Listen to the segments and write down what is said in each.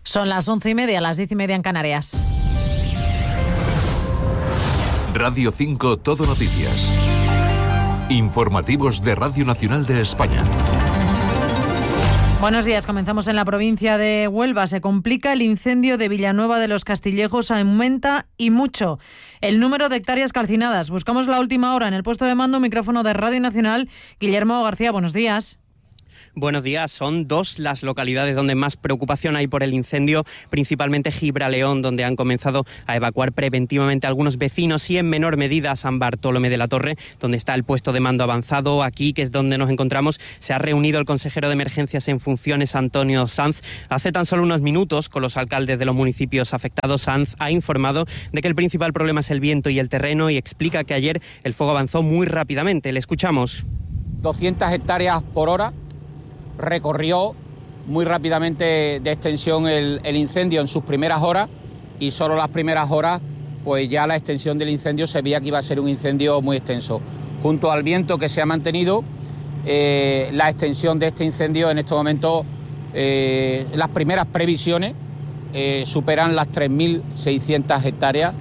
Son las 11:30, las 10:30 en Canarias. Radio 5 Todo Noticias. Informativos de Radio Nacional de España. Buenos días, comenzamos en la provincia de Huelva. Se complica el incendio de Villanueva de los Castillejos, aumenta y mucho el número de hectáreas calcinadas. Buscamos la última hora en el puesto de mando, micrófono de Radio Nacional. Guillermo García, buenos días. Buenos días. Son 2 las localidades donde más preocupación hay por el incendio, principalmente Gibraleón, donde han comenzado a evacuar preventivamente a algunos vecinos, y en menor medida San Bartolomé de la Torre, donde está el puesto de mando avanzado. Aquí, que es donde nos encontramos, se ha reunido el consejero de emergencias en funciones, Antonio Sanz. Hace tan solo unos minutos, con los alcaldes de los municipios afectados. Sanz ha informado de que el principal problema es el viento y el terreno, y explica que ayer el fuego avanzó muy rápidamente. Le escuchamos. 200 hectáreas por hora. Recorrió muy rápidamente de extensión el incendio en sus primeras horas, y solo las primeras horas pues ya la extensión del incendio se veía que iba a ser un incendio muy extenso. Junto al viento que se ha mantenido, la extensión de este incendio en este momento, las primeras previsiones superan las 3.600 hectáreas.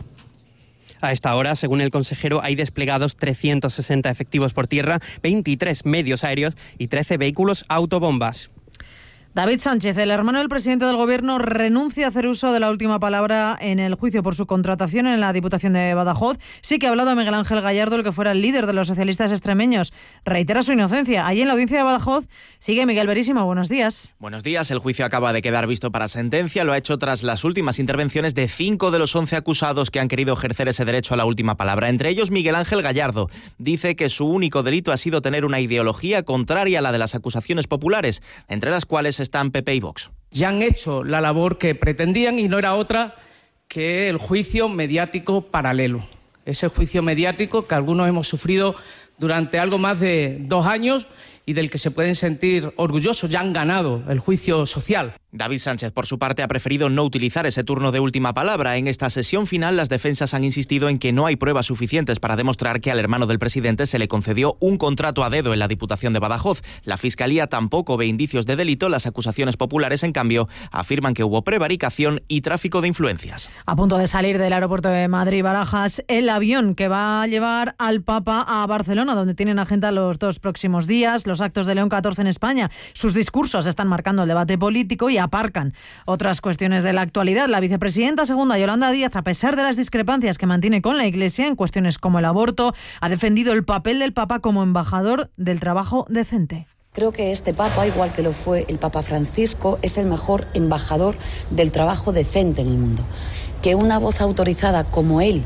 A esta hora, según el consejero, hay desplegados 360 efectivos por tierra, 23 medios aéreos y 13 vehículos autobombas. David Sánchez, el hermano del presidente del Gobierno, renuncia a hacer uso de la última palabra en el juicio por su contratación en la Diputación de Badajoz. Sí que ha hablado Miguel Ángel Gallardo, el que fuera el líder de los socialistas extremeños. Reitera su inocencia. Allí en la audiencia de Badajoz sigue Miguel Verísimo. Buenos días. Buenos días. El juicio acaba de quedar visto para sentencia. Lo ha hecho tras las últimas intervenciones de 5 de los 11 acusados que han querido ejercer ese derecho a la última palabra. Entre ellos, Miguel Ángel Gallardo. Dice que su único delito ha sido tener una ideología contraria a la de las acusaciones populares, entre las cuales están PP y Vox. Ya han hecho la labor que pretendían, y no era otra que el juicio mediático paralelo. Ese juicio mediático que algunos hemos sufrido durante algo más de 2 años y del que se pueden sentir orgullosos. Ya han ganado el juicio social. David Sánchez, por su parte, ha preferido no utilizar ese turno de última palabra. En esta sesión final, las defensas han insistido en que no hay pruebas suficientes para demostrar que al hermano del presidente se le concedió un contrato a dedo en la Diputación de Badajoz. La Fiscalía tampoco ve indicios de delito. Las acusaciones populares, en cambio, afirman que hubo prevaricación y tráfico de influencias. A punto de salir del aeropuerto de Madrid-Barajas, el avión que va a llevar al Papa a Barcelona, donde tienen agenda los 2 próximos días los actos de León XIV en España. Sus discursos están marcando el debate político y aparcan otras cuestiones de la actualidad. La vicepresidenta segunda, Yolanda Díaz, a pesar de las discrepancias que mantiene con la Iglesia en cuestiones como el aborto, ha defendido el papel del Papa como embajador del trabajo decente. Creo que este Papa, igual que lo fue el Papa Francisco, es el mejor embajador del trabajo decente en el mundo. Que una voz autorizada como él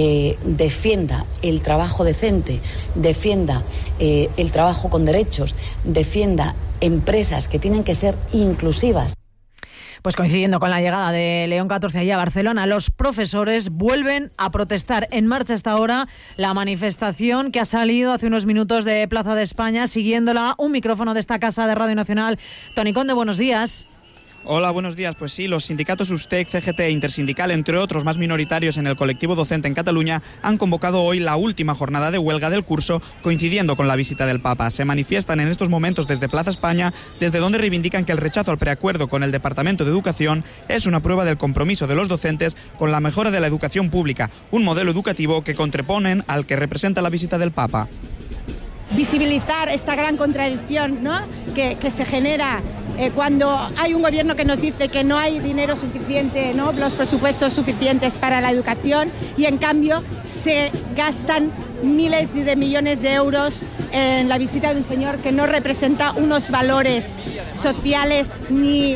defienda el trabajo decente, defienda el trabajo con derechos, defienda empresas que tienen que ser inclusivas. Pues coincidiendo con la llegada de León XIV allá a Barcelona, los profesores vuelven a protestar. En marcha hasta ahora la manifestación que ha salido hace unos minutos de Plaza de España, siguiéndola un micrófono de esta casa de Radio Nacional. Toni Conde, buenos días. Hola, buenos días. Pues sí, los sindicatos USTEC, CGT e Intersindical, entre otros más minoritarios en el colectivo docente en Cataluña, han convocado hoy la última jornada de huelga del curso, coincidiendo con la visita del Papa. Se manifiestan en estos momentos desde Plaza España, desde donde reivindican que el rechazo al preacuerdo con el Departamento de Educación es una prueba del compromiso de los docentes con la mejora de la educación pública, un modelo educativo que contraponen al que representa la visita del Papa. Visibilizar esta gran contradicción, ¿no?, que se genera cuando hay un gobierno que nos dice que no hay dinero suficiente, ¿no?, los presupuestos suficientes para la educación, y en cambio se gastan miles de millones de euros en la visita de un señor que no representa unos valores sociales ni,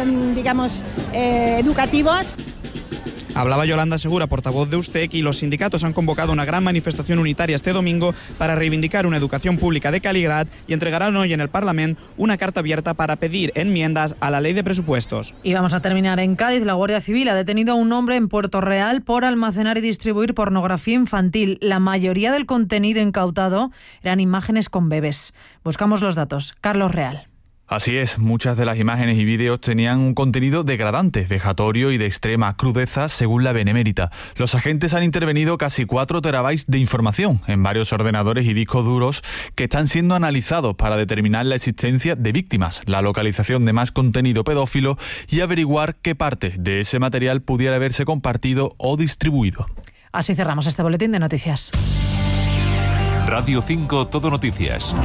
educativos. Hablaba Yolanda Segura, portavoz de USTEC, y los sindicatos han convocado una gran manifestación unitaria este domingo para reivindicar una educación pública de calidad, y entregarán hoy en el Parlamento una carta abierta para pedir enmiendas a la ley de presupuestos. Y vamos a terminar en Cádiz. La Guardia Civil ha detenido a un hombre en Puerto Real por almacenar y distribuir pornografía infantil. La mayoría del contenido incautado eran imágenes con bebés. Buscamos los datos. Carlos Real. Así es, muchas de las imágenes y vídeos tenían un contenido degradante, vejatorio y de extrema crudeza, según la Benemérita. Los agentes han intervenido casi 4 terabytes de información en varios ordenadores y discos duros que están siendo analizados para determinar la existencia de víctimas, la localización de más contenido pedófilo y averiguar qué parte de ese material pudiera haberse compartido o distribuido. Así cerramos este boletín de noticias. Radio 5 Todo Noticias.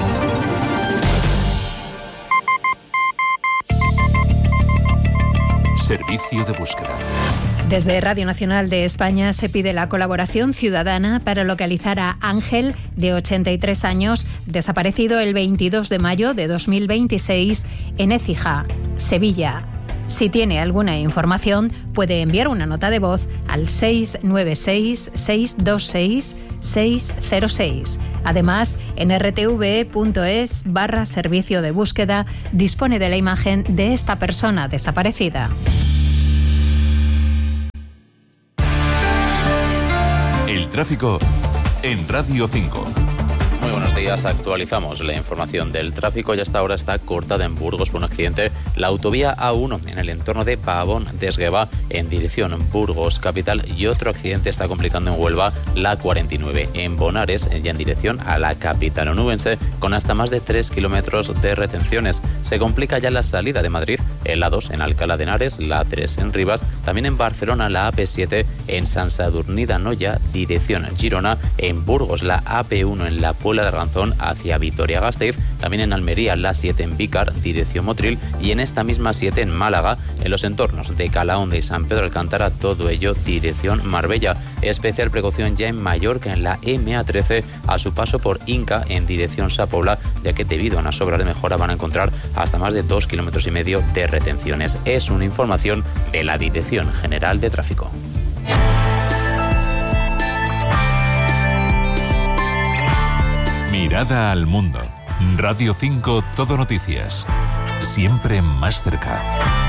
Servicio de búsqueda. Desde Radio Nacional de España se pide la colaboración ciudadana para localizar a Ángel, de 83 años, desaparecido el 22 de mayo de 2026 en Écija, Sevilla. Si tiene alguna información, puede enviar una nota de voz al 696-626-606. Además, en rtv.es/servicio de búsqueda dispone de la imagen de esta persona desaparecida. El tráfico en Radio 5. Muy buenos días, actualizamos la información del tráfico y hasta ahora está cortada en Burgos por un accidente la autovía A1 en el entorno de Pavón de Esgueva en dirección Burgos capital, y otro accidente está complicando en Huelva la 49 en Bonares ya en dirección a la capital onubense con hasta más de 3 kilómetros de retenciones. Se complica ya la salida de Madrid en la 2 en Alcalá de Henares, la 3 en Rivas, también en Barcelona la AP7 en Sant Sadurní d'Anoia dirección Girona, en Burgos la AP1 en la Puebla de Arganzón hacia Vitoria-Gasteiz, también en Almería la 7 en Vícar, dirección Motril, y en esta misma 7 en Málaga, en los entornos de Calahonda y San Pedro Alcántara, todo ello dirección Marbella. Especial precaución ya en Mallorca, en la MA13, a su paso por Inca, en dirección Sa Pobla, ya que debido a unas obras de mejora van a encontrar hasta más de 2,5 kilómetros de retenciones. Es una información de la Dirección General de Tráfico. Mirada al mundo. Radio 5 Todo Noticias. Siempre más cerca.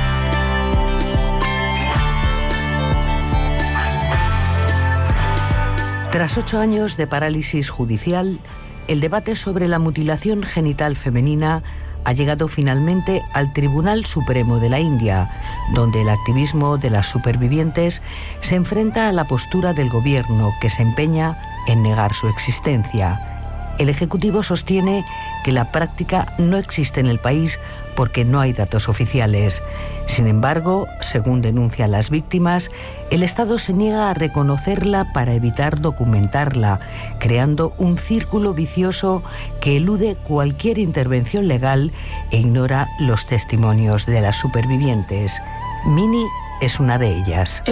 Tras 8 años de parálisis judicial, el debate sobre la mutilación genital femenina ha llegado finalmente al Tribunal Supremo de la India, donde el activismo de las supervivientes se enfrenta a la postura del gobierno, que se empeña en negar su existencia. El Ejecutivo sostiene que la práctica no existe en el país porque no hay datos oficiales. Sin embargo, según denuncian las víctimas, el Estado se niega a reconocerla para evitar documentarla, creando un círculo vicioso que elude cualquier intervención legal e ignora los testimonios de las supervivientes. Mini es una de ellas.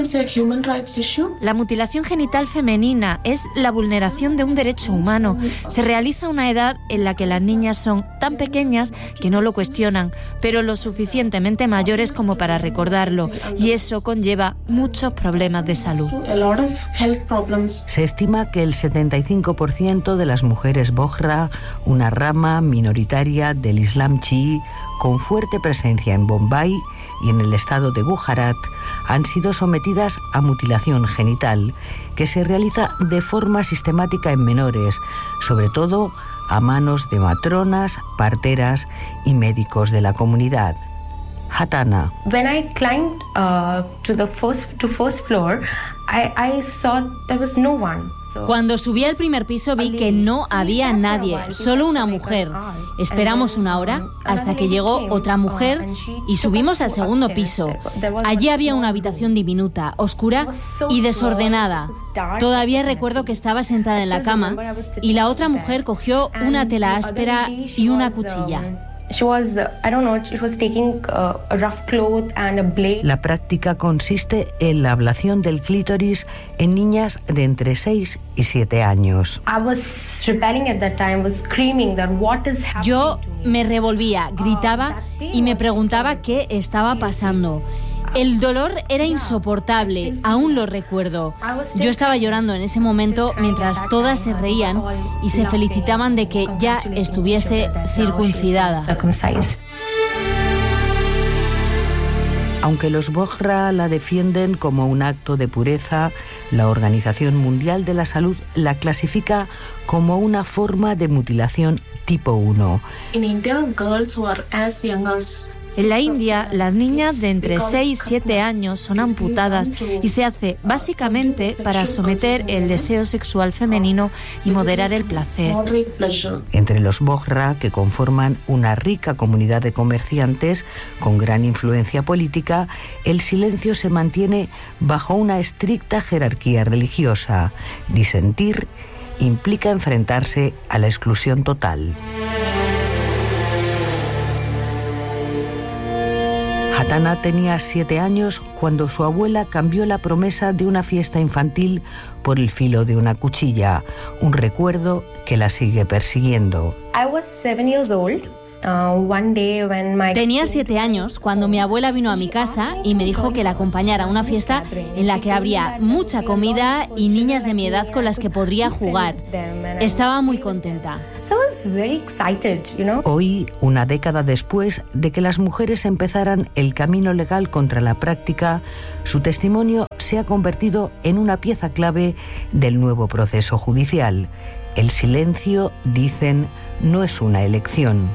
La mutilación genital femenina es la vulneración de un derecho humano. Se realiza a una edad en la que las niñas son tan pequeñas que no lo cuestionan, pero lo suficientemente mayores como para recordarlo, y eso conlleva muchos problemas de salud. Se estima que el 75% de las mujeres Bohra, una rama minoritaria del Islam chií con fuerte presencia en Bombay y en el estado de Gujarat, han sido sometidas a mutilación genital, que se realiza de forma sistemática en menores, sobre todo a manos de matronas, parteras y médicos de la comunidad. Hatana. When I climbed to the first floor, I saw there was no one. Cuando subí al primer piso vi que no había nadie, solo una mujer. Esperamos una hora hasta que llegó otra mujer y subimos al segundo piso. Allí había una habitación diminuta, oscura y desordenada. Todavía recuerdo que estaba sentada en la cama y la otra mujer cogió una tela áspera y una cuchilla. La práctica consiste en la ablación del clítoris en niñas de entre 6 y 7 años. Yo me revolvía, gritaba y me preguntaba qué estaba pasando. El dolor era insoportable, aún lo recuerdo. Yo estaba llorando en ese momento mientras todas se reían y se felicitaban de que ya estuviese circuncidada. Aunque los Bohra la defienden como un acto de pureza, La Organización Mundial de la Salud la clasifica como una forma de mutilación tipo 1. En la India, las niñas de entre 6 y 7 años son amputadas y se hace básicamente para someter el deseo sexual femenino y moderar el placer. Entre los Bohra, que conforman una rica comunidad de comerciantes con gran influencia política, el silencio se mantiene bajo una estricta jerarquía religiosa. Disentir implica enfrentarse a la exclusión total. Hatana tenía 7 años cuando su abuela cambió la promesa de una fiesta infantil por el filo de una cuchilla, un recuerdo que la sigue persiguiendo. I was 7 years old. Tenía 7 años cuando mi abuela vino a mi casa y me dijo que la acompañara a una fiesta en la que habría mucha comida y niñas de mi edad con las que podría jugar. Estaba muy contenta. Hoy, una década después de que las mujeres empezaran el camino legal contra la práctica, su testimonio se ha convertido en una pieza clave del nuevo proceso judicial. El silencio, dicen, no es una elección.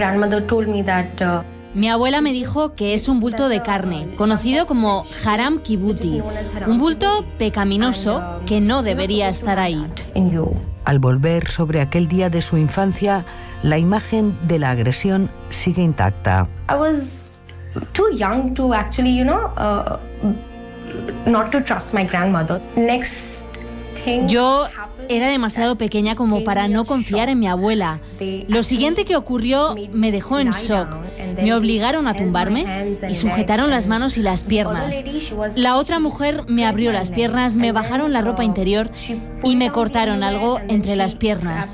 Mi abuela me dijo que es un bulto de carne, conocido como haram kibuti, un bulto pecaminoso que no debería estar ahí. Al volver sobre aquel día de su infancia, la imagen de la agresión sigue intacta. I was too young to actually, not to trust my grandmother. Yo era demasiado pequeña como para no confiar en mi abuela. Lo siguiente que ocurrió me dejó en shock. Me obligaron a tumbarme y sujetaron las manos y las piernas. La otra mujer me abrió las piernas, me bajaron la ropa interior y me cortaron algo entre las piernas.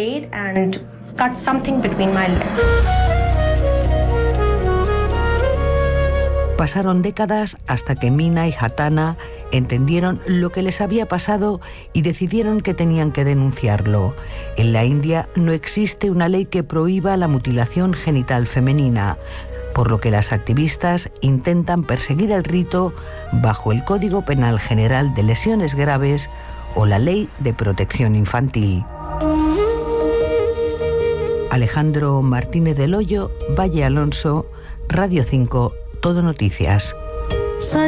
Pasaron décadas hasta que Mina y Hatana entendieron lo que les había pasado y decidieron que tenían que denunciarlo. En la India no existe una ley que prohíba la mutilación genital femenina, por lo que las activistas intentan perseguir el rito bajo el Código Penal General de Lesiones Graves o la Ley de Protección Infantil. Alejandro Martínez del Hoyo, Valle Alonso, Radio 5, Todo Noticias.